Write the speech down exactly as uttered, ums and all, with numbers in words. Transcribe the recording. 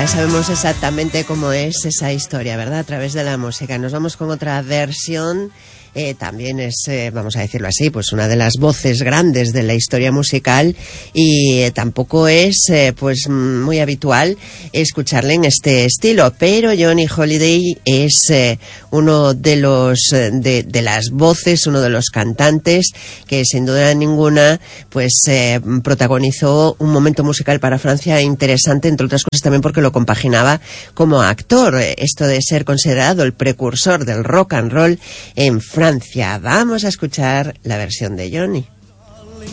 Ya sabemos exactamente cómo es esa historia, ¿verdad? A través de la música. Nos vamos con otra versión. Eh, también es, eh, vamos a decirlo así, pues una de las voces grandes de la historia musical y eh, tampoco es eh, pues muy habitual escucharle en este estilo, pero Johnny Holiday es eh, uno de los de, de las voces, uno de los cantantes que sin duda ninguna pues eh, protagonizó un momento musical para Francia interesante, entre otras cosas también porque lo compaginaba como actor, esto de ser considerado el precursor del rock and roll en Francia. Francia. Vamos a escuchar la versión de Johnny.